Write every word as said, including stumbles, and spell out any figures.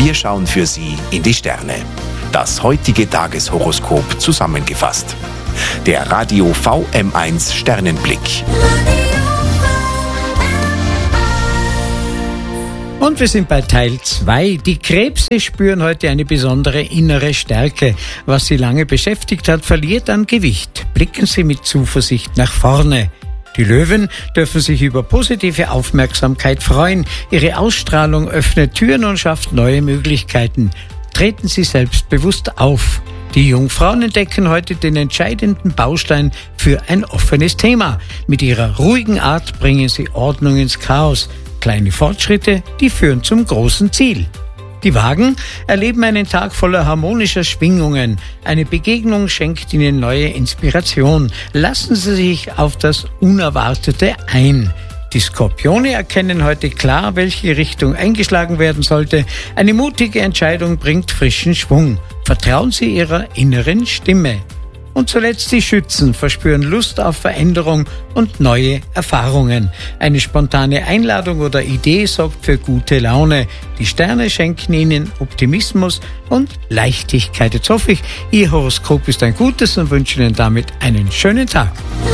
Wir schauen für Sie in die Sterne. Das heutige Tageshoroskop zusammengefasst. Der Radio V M eins Sternenblick. Und wir sind bei Teil zwei. Die Krebse spüren heute eine besondere innere Stärke. Was sie lange beschäftigt hat, verliert an Gewicht. Blicken Sie mit Zuversicht nach vorne. Die Löwen dürfen sich über positive Aufmerksamkeit freuen. Ihre Ausstrahlung öffnet Türen und schafft neue Möglichkeiten. Treten Sie selbstbewusst auf. Die Jungfrauen entdecken heute den entscheidenden Baustein für ein offenes Thema. Mit ihrer ruhigen Art bringen sie Ordnung ins Chaos. Kleine Fortschritte, die führen zum großen Ziel. Die Wagen erleben einen Tag voller harmonischer Schwingungen. Eine Begegnung schenkt ihnen neue Inspiration. Lassen Sie sich auf das Unerwartete ein. Die Skorpione erkennen heute klar, welche Richtung eingeschlagen werden sollte. Eine mutige Entscheidung bringt frischen Schwung. Vertrauen Sie Ihrer inneren Stimme. Und zuletzt die Schützen verspüren Lust auf Veränderung und neue Erfahrungen. Eine spontane Einladung oder Idee sorgt für gute Laune. Die Sterne schenken Ihnen Optimismus und Leichtigkeit. Jetzt hoffe ich, Ihr Horoskop ist ein gutes und wünsche Ihnen damit einen schönen Tag.